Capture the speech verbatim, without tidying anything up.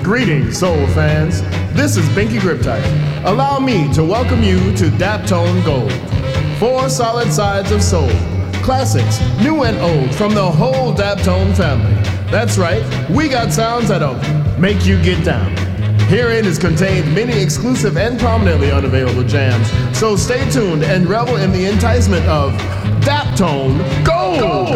Greetings, soul fans. This is Binky Griptite. Allow me to welcome you to Daptone Gold. Four solid sides of soul. Classics, new and old, from the whole Daptone family. That's right, we got sounds that'll make you get down. Herein is contained many exclusive and prominently unavailable jams. So stay tuned and revel in the enticement of Daptone Gold! Gold.